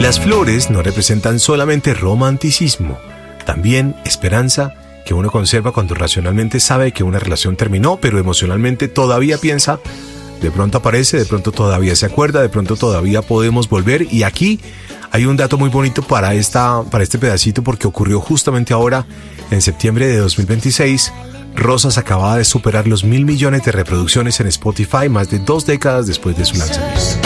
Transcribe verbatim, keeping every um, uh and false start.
Las flores no representan solamente romanticismo, también esperanza que uno conserva cuando racionalmente sabe que una relación terminó, pero emocionalmente todavía piensa, de pronto aparece, de pronto todavía se acuerda, de pronto todavía podemos volver. Y aquí hay un dato muy bonito para, esta, para este pedacito, porque ocurrió justamente ahora, en septiembre de dos mil veintiséis. Rosas acababa de superar los mil millones de reproducciones en Spotify, más de dos décadas después de su lanzamiento.